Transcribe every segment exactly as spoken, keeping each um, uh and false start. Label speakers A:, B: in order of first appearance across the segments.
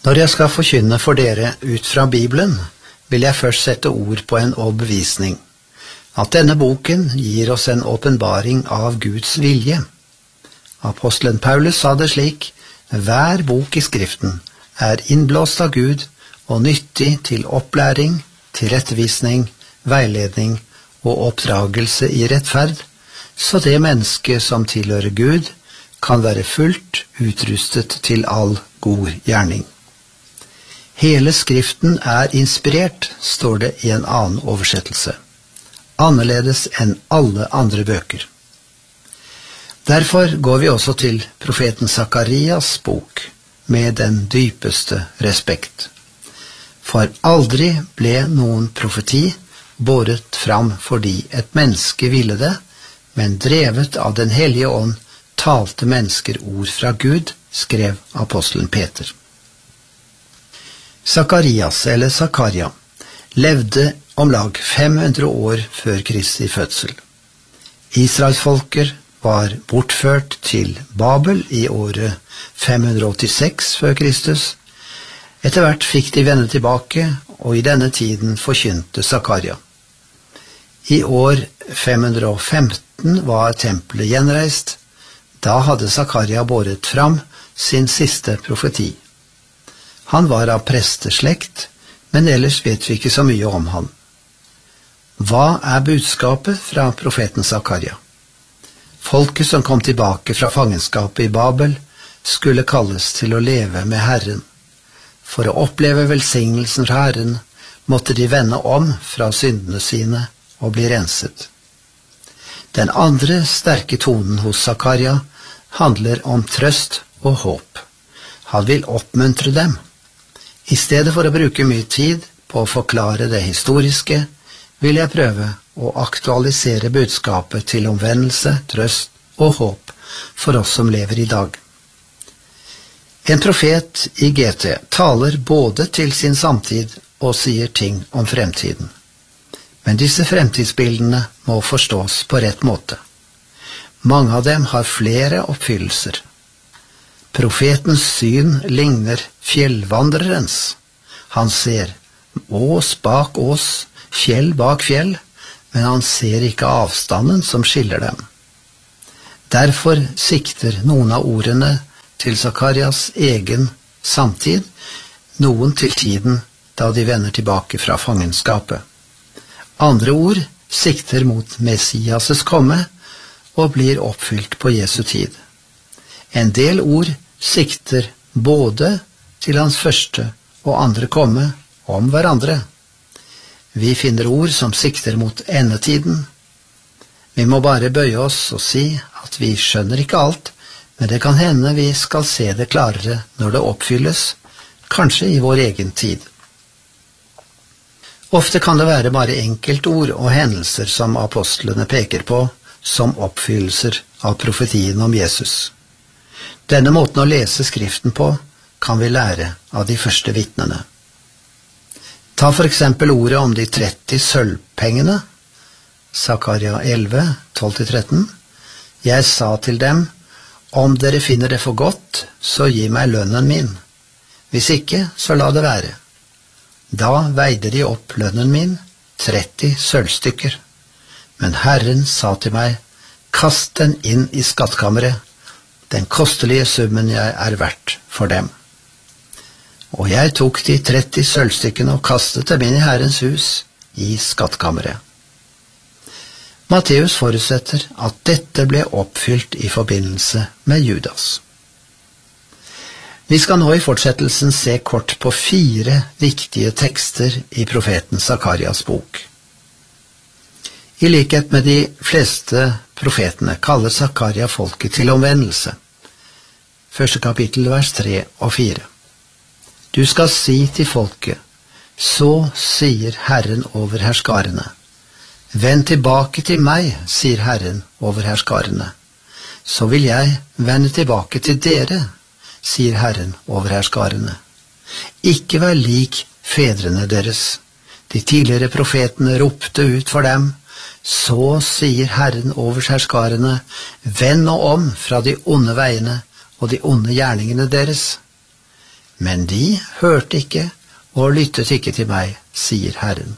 A: Når jeg skal forkynne for dere ut fra Bibelen, vil jeg først sette ord på en overbevisning, at denne boken gir oss en åpenbaring av Guds vilje. Apostelen Paulus sa det slik: hver bok i Skriften er innblåst av Gud og nyttig til opplæring, tilrettevisning, veiledning og oppdragelse i rettferd, så det menneske som tilhører Gud kan være fullt utrustet til all god gjerning. Hele Skriften er inspirert, står det i en annen oversettelse, annerledes enn alle andre bøker. Derfor går vi også til profeten Sakarias bok med den dypeste respekt. For aldri ble noen profeti båret fram fordi et menneske ville det, men drevet av den hellige ånd talte mennesker ord fra Gud, skrev apostelen Peter. Sakarias, eller Zakaria, levde om lag fem hundre år før Kristi fødsel. Israelsfolker var bortført til Babel i året fem hundre åttiseks før Kristus. Etter hvert fikk de vende tilbake, og i denne tiden forkynte Zakaria. I år fem hundre femten var tempelet gjenreist. Da hadde Zakaria båret fram sin siste profeti. Han var av presteslekt, men ellers vet vi ikke så mye om han. Hva er budskapet fra profeten Zakaria? Folket som kom tilbake fra fangenskapet i Babel skulle kalles til å leve med Herren. For å oppleve velsignelsen fra Herren måtte de vende om fra syndene sine og bli renset. Den andre sterke tonen hos Zakaria handler om trøst og håp. Han vil oppmuntre dem. I stedet for å bruke mye tid på å forklare det historiske, vil jeg prøve å aktualisere budskapet til omvendelse, trøst og håp for oss som lever i dag. En profet i G T taler både til sin samtid og sier ting om fremtiden. Men disse fremtidsbildene må forstås på rett måte. Mange av dem har flere oppfyllelser. Profetens syn ligner fjellvandrerens. Han ser ås bak ås, fjell bak fjell, men han ser ikke avstanden som skiller dem. Derfor sikter noen av ordene til Zakarias egen samtid, noen til tiden da de vender tilbake fra fangenskapet. Andre ord sikter mot Messias' komme og blir oppfylt på Jesu tid. En del ord sikter både til hans første og andre komme om hverandre. Vi finner ord som sikter mot endetiden. Vi må bare bøye oss og si at vi skjønner ikke alt, men det kan hende vi skal se det klarere når det oppfylles, kanskje i vår egen tid. Ofte kan det være bare enkeltord og hendelser som apostlene peker på som oppfyllelser av profetien om Jesus. Denne måten å lese Skriften på kan vi lære av de første vitnene. Ta for eksempel ordet om de tretti sølvpengene, Zakaria elleve, tolv til tretten. Jeg sa til dem, om dere finner det for godt, så gi meg lønnen min. Hvis ikke, så la det være. Da veide de opp lønnen min, tretti sølvstykker. Men Herren sa til meg, kast den inn i skattkammeret, den kostelige summen jeg er verdt for dem. Og jeg tok de tretti sølvstykkene og kastet dem inn i Herrens hus, i skattkammeret. Matteus forutsetter at dette ble oppfylt i forbindelse med Judas. Vi skal nå i fortsettelsen se kort på fire viktige tekster i profeten Zakarias bok. I likhet med de fleste profetene kaller Zakaria folket til omvendelse. Første kapittel, vers tre og fire. Du skal si til folket, så sier Herren over herskarene. Vend tilbake til meg, sier Herren over herskarene. Så vil jeg vende tilbake til dere, sier Herren over herskarene. Ikke vær lik fedrene deres. De tidligere profetene ropte ut for dem, så sier Herren over herskarene, vend nå om fra de onde veiene og de onde gjerningene deres. men de hørte ikke og lyttet ikke til meg, sier Herren.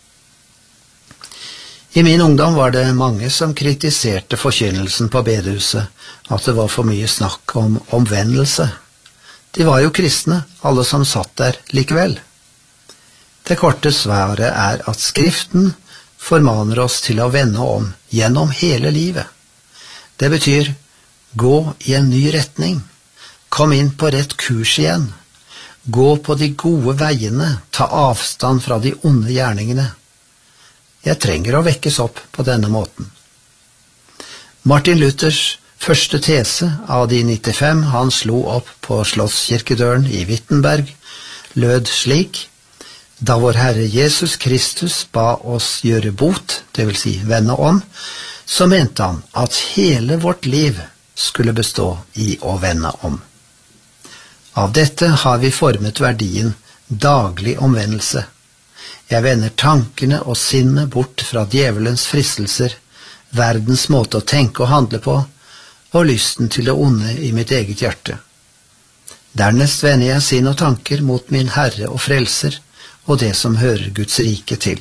A: I min ungdom var det mange som kritiserte forkynnelsen på bedehuset, at det var for mye snakk om omvendelse. De var jo kristne, alle som satt der likevel. Det korte svaret er at Skriften formaner oss til å vende om gjennom hele livet. Det betyr gå i en ny retning, kom inn på rett kurs igjen, gå på de gode veiene, ta avstand fra de onde gjerningene. Jeg trenger å vekkes opp på denne måten. Martin Luthers første tese av de nittifem han slo opp på Slottskirkedøren i Wittenberg, lød slik: Da vår Herre Jesus Kristus ba oss gjøre bot, det vil si vende om, så mente han at hele vårt liv skulle bestå i å vende om. Av dette har vi formet verdien daglig omvendelse. Jeg vender tankene og sinnet bort fra djevelens fristelser, verdens måte å tenke og handle på, og lysten til det onde i mitt eget hjerte. Dernest vender jeg sinn og tanker mot min Herre og Frelser, og det som hører Guds rike til.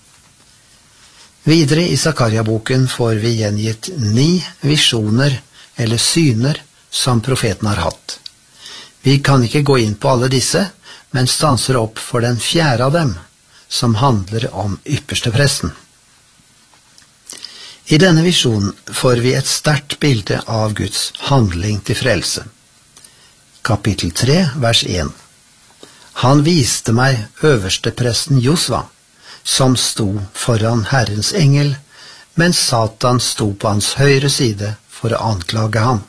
A: Videre i Zakaria-boken får vi gjengitt ni visjoner eller syner som profeten har hatt. Vi kan ikke gå inn på alle disse, men stanser opp for den fjerde av dem, som handler om ypperstepresten. I denne visjonen får vi et sterkt bilde av Guds handling til frelse. Kapittel tre, vers én. Han viste meg øverstepresten Josva, som sto foran Herrens engel, mens Satan sto på hans høyre side for å anklage ham.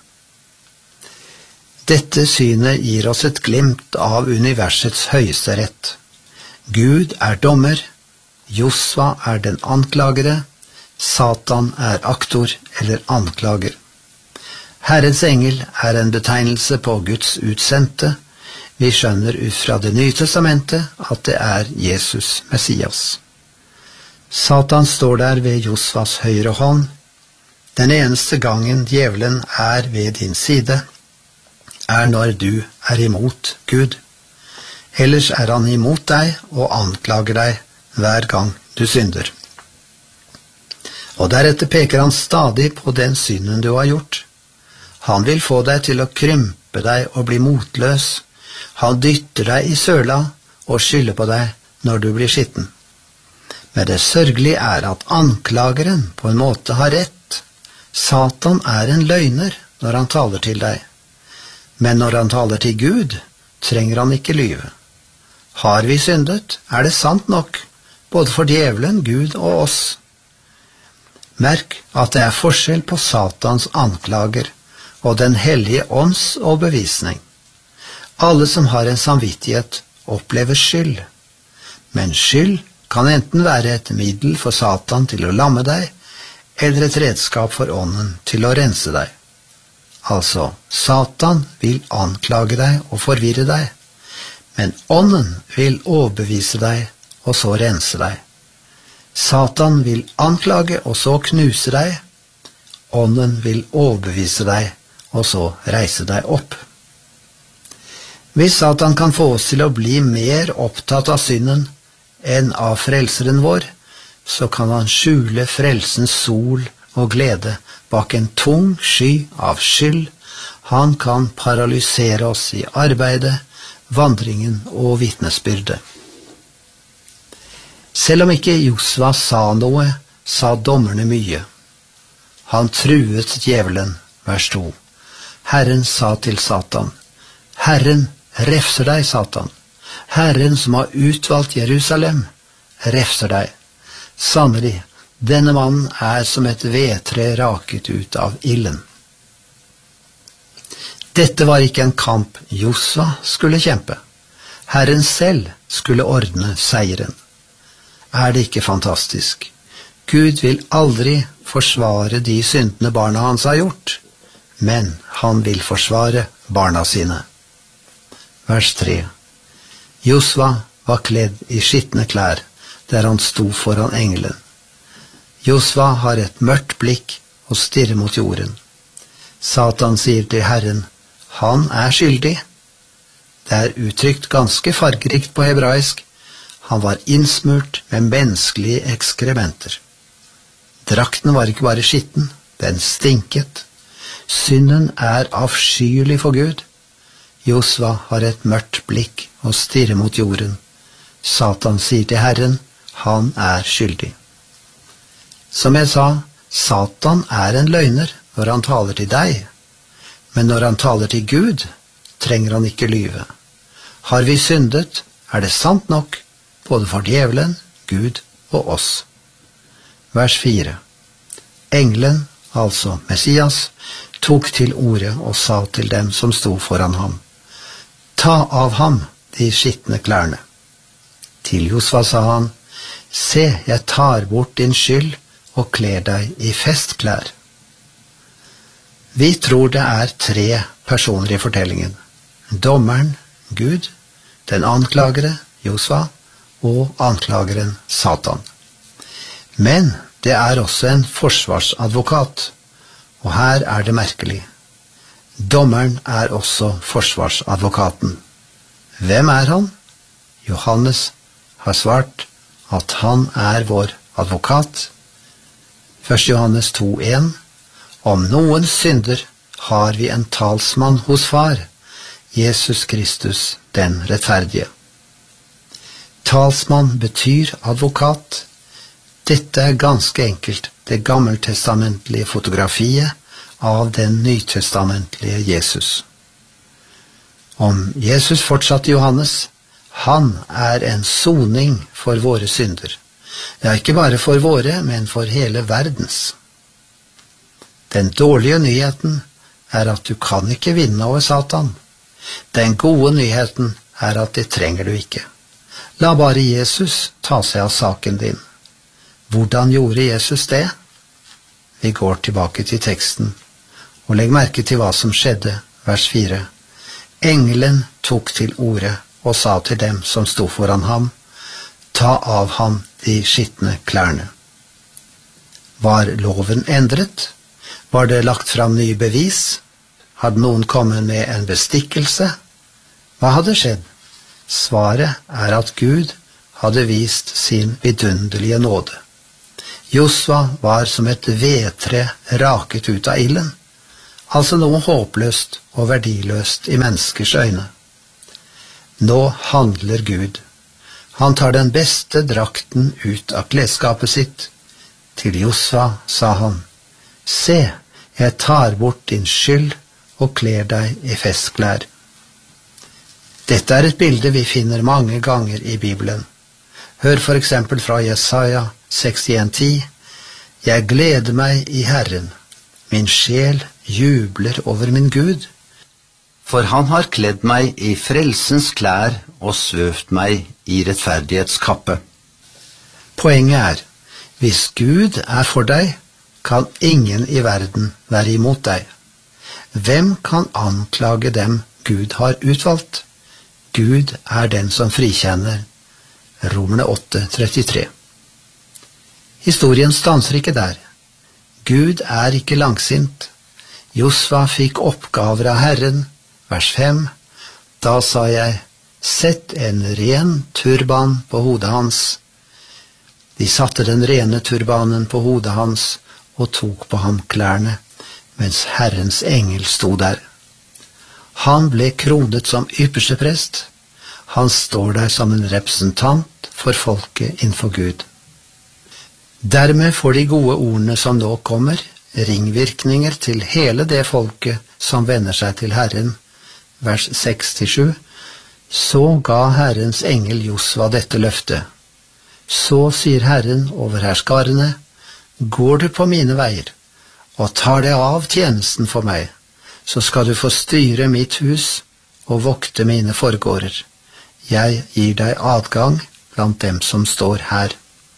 A: Dette synet gir oss et glimt av universets høyeste rett. Gud er dommer, Josva er den anklagere, Satan er aktor eller anklager. Herrens engel er en betegnelse på Guds utsendte. Vi skjønner ut fra Det nye testamentet at det er Jesus Messias. Satan står der ved Josvas høyre hånd. Den eneste gangen djevelen er ved din side, er når du er imot Gud. Ellers er han imot deg og anklager deg hver gang du synder. Og deretter peker han stadig på den synden du har gjort. Han vil få deg til å krympe deg og bli motløs. Han dytter deg i søla og skylder på deg når du blir skitten. Men det sørgelige er at anklageren på en måte har rett. Satan er en løgner når han taler til deg. Men når han taler til Gud, trenger han ikke lyve. Har vi syndet, er det sant nok, både for djevelen, Gud og oss. Merk at det er forskjell på Satans anklager og den hellige ånds overbevisning. Alle som har en samvittighet opplever skyld, men skyld kan enten være et middel for Satan til å lamme deg, eller et redskap for ånden til å rense deg. Altså, Satan vil anklage deg og forvirre deg, men ånden vil overbevise deg og så rense deg. Satan vil anklage og så knuse deg, ånden vil overbevise deg og så reise deg opp. Hvis Satan kan få oss til å bli mer opptatt av synden enn av frelseren vår, så kan han skjule frelsens sol og glede bak en tung sky av skyld. Han kan paralysere oss i arbeidet, vandringen og vitnesbyrdet. Selv om ikke Josva sa noe, sa dommerne mye. Han truet djevelen, vers to. Herren sa til Satan, Herren refser deg, Satan. Herren som har utvalgt Jerusalem, refser deg. Sannelig, denne mannen er som et vedtre raket ut av ilden. Dette var ikke en kamp Josva skulle kjempe. Herren selv skulle ordne seieren. Er det ikke fantastisk? Gud vil aldri forsvare de syndene barna hans har gjort, men han vil forsvare barna sine. Vers tre. Josva var kledd i skittne klær, der han sto foran engelen. Josva har et mørkt blikk og stirrer mot jorden. Satan sier til Herren, han er skyldig. Det er uttrykt ganske fargerikt på hebraisk. Han var innsmurt med menneskelige ekskrementer. Drakten var ikke bare skitten, den stinket. Synden er avskyelig for Gud. Josva har et mørkt blikk og stirrer mot jorden. Satan sier til Herren, han er skyldig. Som jeg sa, Satan er en løgner når han taler til deg, men når han taler til Gud, trenger han ikke lyve. Har vi syndet, er det sant nok, både for djevelen, Gud og oss. Vers fire. Engelen, altså Messias, tok til orde og sa til dem som sto foran ham, ta av ham de skittne klærne. Til Josva sa han, se, jeg tar bort din skyld og kler deg i festklær. Vi tror det er tre personer i fortellingen. Dommeren, Gud, den anklagere, Josva, og anklageren, Satan. Men det er også en forsvarsadvokat, og her er det merkelig. Dommeren er også forsvarsadvokaten. Hvem er han? Johannes har svart at han er vår advokat. første Johannes to en. Om noen synder har vi en talsmann hos far, Jesus Kristus, den rettferdige. Talsmann betyr advokat. Dette er ganske enkelt det gammeltestamentlige fotografiet av den nytestamentlige Jesus. Om Jesus fortsatte Johannes, han er en soning for våre synder. Ja, ikke bare for våre, men for hele verdens. Den dårlige nyheten er at du kan ikke vinne over Satan. Den gode nyheten er at det trenger du ikke. La bare Jesus ta seg av saken din. Hvordan gjorde Jesus det? Vi går tilbake til teksten, og legg merke til hva som skjedde, vers fire. Engelen tok til orde og sa til dem som sto foran ham, ta av ham de skittne klærne. Var loven endret? Var det lagt fram nye bevis? Hadde noen kommet med en bestikkelse? Hva hadde skjedd? Svaret er at Gud hadde vist sin vidunderlige nåde. Josva var som et vedtre raket ut av ilden, altså noe håpløst og verdiløst i menneskers øyne. Nå handler Gud. Han tar den beste drakten ut av klesskapet sitt. Til Josva sa han, se, jeg tar bort din skyld og kler deg i festklær. Dette er et bilde vi finner mange ganger i Bibelen. Hør for eksempel fra Jesaja sekstien ti. Jeg gleder meg i Herren, min sjel jubler over min Gud, for han har kledd meg i frelsens klær og svøvt meg i rettferdighetskappe. Poenget er, hvis Gud er for deg, kan ingen i verden være imot deg. Hvem kan anklage dem Gud har utvalgt? Gud er den som frikjenner. Romerne åtte trettitre. Historien stanser ikke der. Gud er ikke langsint. Josva fikk oppgaver av Herren. Vers fem. Da sa jeg, sett en ren turban på hodet hans. De satte den rene turbanen på hodet hans og tok på ham klærne, mens Herrens engel sto der. Han ble kronet som ypperste prest. Han står der som en representant for folket innenfor Gud. Dermed får de gode ordene som nå kommer, ringvirkninger til hele det folket som vender seg til Herren. Vers seks til sju. Så ga Herrens engel Josva dette løftet. Så sier Herren over herskarene, går du på mine veier, og tar deg av tjenesten for meg, så skal du få styre mitt hus og vokte mine forgårder. Jeg gir deg adgang blant dem som står her.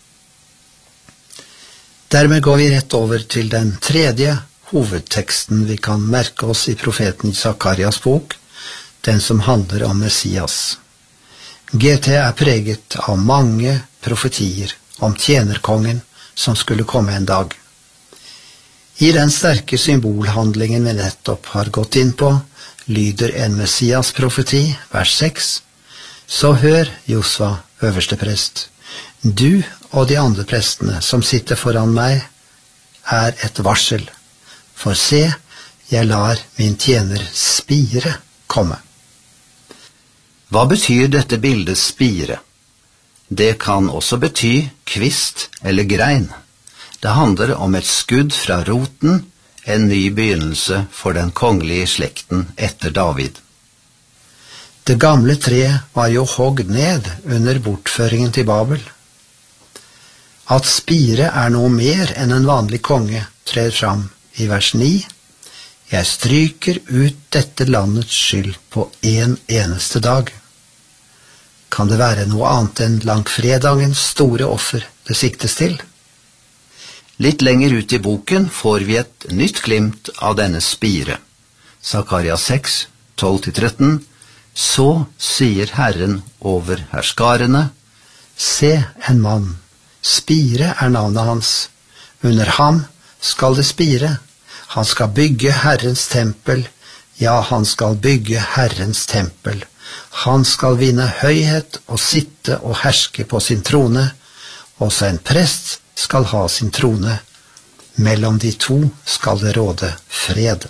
A: Dermed går vi rett over til den tredje hovedteksten vi kan merke oss i profeten Zakarias bok, den som handler om Messias. G T er preget av mange profetier om tjenerkongen som skulle komme en dag. I den sterke symbolhandlingen vi nettopp har gått inn på, lyder en Messias-profeti, vers seks. Så hør, Josva, øverste prest, du og de andre prestene som sitter foran meg, er et varsel. For se, jeg lar min tjener spire komme.
B: Hva betyr dette bildet spire? Det kan også bety kvist eller grein. Det handler om et skudd fra roten, en ny begynnelse for den kongelige slekten etter David.
A: Det gamle treet var jo hogd ned under bortføringen til Babel. At spire er noe mer enn en vanlig konge trer fram i vers ni. Jeg stryker ut dette landets skyld på en eneste dag. Kan det være noe annet enn langfredagens store offer det siktes til?
B: Litt lenger ut i boken får vi et nytt glimt av denne spire. Sakaria seks, tolv til tretten. Så sier Herren over herskarene, se en mann, spire er navnet hans. Under ham skal det spire. Han skal bygge Herrens tempel, ja, han skal bygge Herrens tempel. Han skal vinne høyhet og sitte og herske på sin trone. Også en prest skal ha sin trone. Mellom de to skal det råde fred.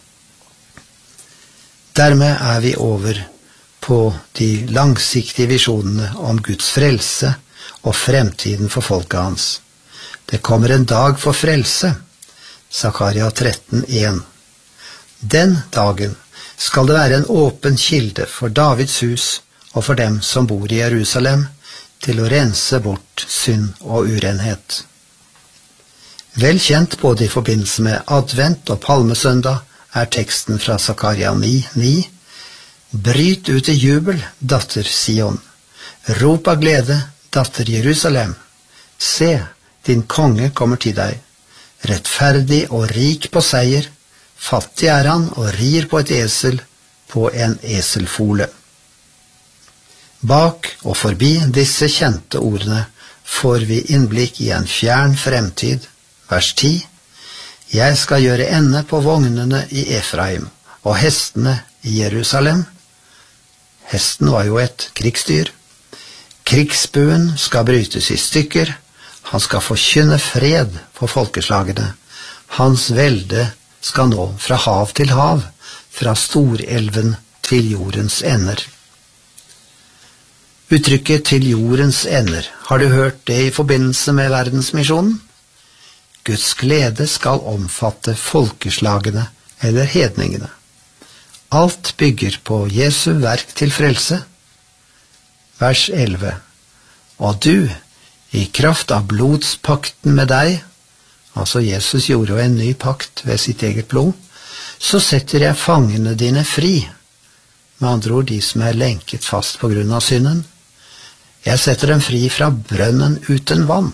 B: Dermed er vi over på de langsiktige visjonene om Guds frelse og fremtiden for folket hans. Det kommer en dag for frelse. Sakaria tretten, en. Den dagen skal det være en åpen kilde for Davids hus og for dem som bor i Jerusalem, til å rense bort synd og urenhet. Vel kjent både i forbindelse med advent og palmesøndag er teksten fra Sakaria ni, ni. Bryt ut i jubel, datter Sion. Rop av glede, datter Jerusalem. Se, din konge kommer til deg. Rettferdig og rik på seier. Fattig er han og rir på et esel, på en eselfole. Bak og forbi disse kjente ordene får vi innblikk i en fjern fremtid. Vers ti. Jeg skal gjøre ende på vognene i Efraim og hestene i Jerusalem. Hesten var jo et krigsdyr. Krigsbuen skal brytes i stykker. Han skal forkynne fred for folkeslagene. Hans velde skal nå fra hav til hav, fra storelven til jordens ender. Uttrykket til jordens ender, har du hørt det i forbindelse med verdensmisjonen? Guds glede skal omfatte folkeslagene eller hedningene. Alt bygger på Jesu verk til frelse. Vers elleve. Og du, i kraft av blodspakten med deg, altså Jesus gjorde jo en ny pakt ved sitt eget blod, så setter jeg fangene dine fri, med andre ord de som er lenket fast på grunn av synden. Jeg setter dem fri fra brønnen uten vann.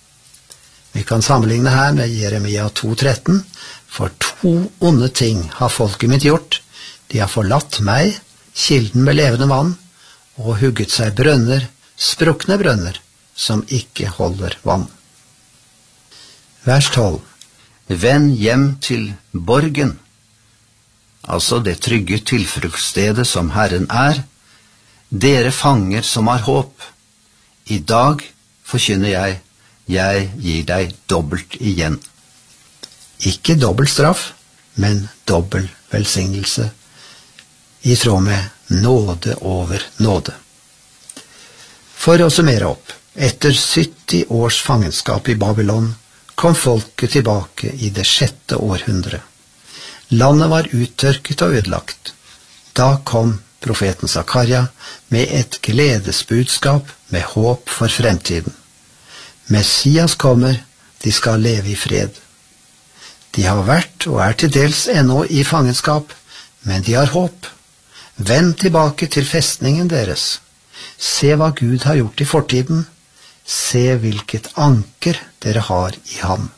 B: Vi kan sammenligne her med Jeremia to, tretten. For to onde ting har folket mitt gjort. De har forlatt meg, kilden med levende vann, og hugget seg brønner, sprukne brønner, som ikke holder vann. Vers tolv. Vend hjem til borgen, altså det trygge tilfluktsstedet som Herren er, dere fanger som har håp. I dag forkynner jeg, jeg gir deg dobbelt igjen. Ikke dobbelt straff, men dobbel velsignelse, i tråd med nåde over nåde. For å summere opp, etter sytti års fangenskap i Babylon, kom folket tilbake i det sjette århundre. Landet var uttørket og ødelagt. Da kom profeten Sakaria med et gledesbudskap med håp for fremtiden. Messias kommer, de skal leve i fred. De har vært og er til dels ennå i fangenskap, men de har håp. Vend tilbake til festningen deres. Se hva Gud har gjort i fortiden. Se hvilket anker dere har i ham.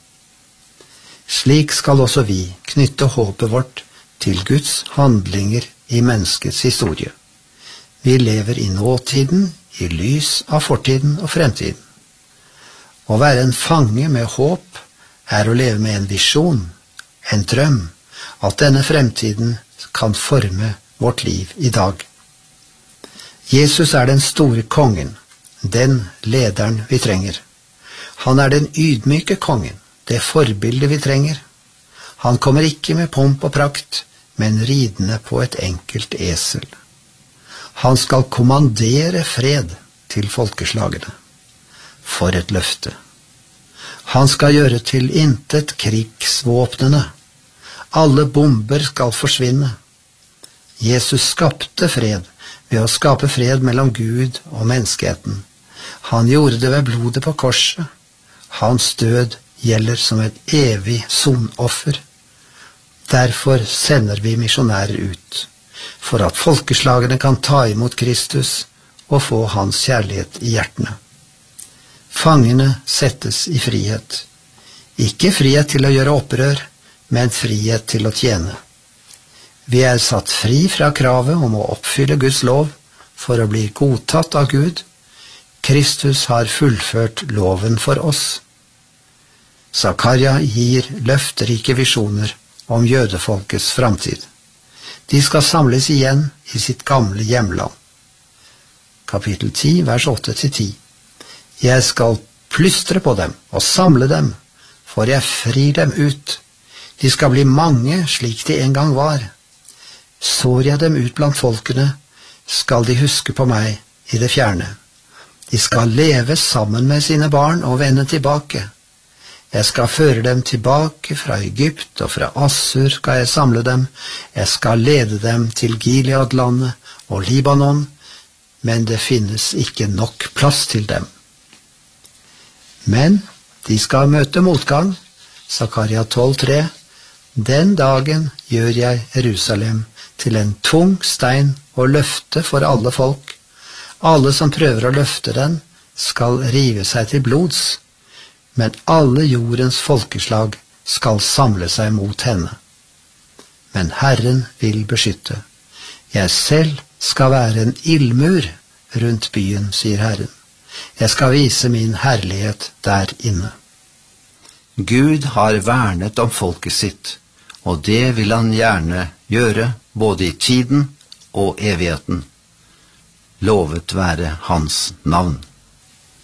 B: Slik skal også vi knytte håpet vårt til Guds handlinger i menneskets historie. Vi lever i nåtiden, i lys av fortiden og fremtiden. Å være en fange med håp er å leve med en visjon, en drøm, at denne fremtiden
A: kan forme vårt liv i dag. Jesus er den store kongen, den lederen vi trenger. Han er den ydmyke kongen, det forbilde vi trenger. Han kommer ikke med pomp og prakt, men ridende på et enkelt esel. Han skal kommandere fred til folkeslagene. For et løfte. Han skal gjøre til intet krigsvåpnene. Alle bomber skal forsvinne. Jesus skapte fred ved å skape fred mellom Gud og menneskeheten. Han gjorde det ved blodet på korset. Hans død gjelder som et evig sonoffer. Derfor sender vi misjonærer ut, for at folkeslagene kan ta imot Kristus og få hans kjærlighet i hjertene. Fangene settes i frihet. Ikke frihet til å gjøre opprør, men frihet til å tjene. Vi er satt fri fra kravet om å oppfylle Guds lov for å bli godtatt av Gud. Kristus har fullført loven for oss. Zakaria gir løfterike visjoner om jødefolkets framtid. De skal samles igjen i sitt gamle hjemland. Kapittel ti, vers åtte til ti. Jeg skal plystre på dem og samle dem, for jeg frir dem ut. De skal bli mange slik de en gang var. Sår jeg dem ut blant folkene, skal de huske på meg i det fjerne. De skal leve sammen med sine barn og vende tilbake. Jeg skal føre dem tilbake fra Egypt, og fra Assur skal jeg samle dem. Jeg skal lede dem til Gileadlandet og Libanon, men det finnes ikke nok plass til dem. Men de skal møte motgang. Zakaria tolv tre. Den dagen gjør jeg Jerusalem til en tung stein og løfte for alle folk. Alle som prøver å løfte den, skal rive seg til blods, men alle jordens folkeslag skal samle seg mot henne. Men Herren vil beskytte. Jeg selv skal være en ildmur rundt byen, sier Herren. Jeg skal vise min herlighet der inne. Gud har vernet om folket sitt, og det vil han gjerne gjøre både i tiden og evigheten. Lovet være hans navn.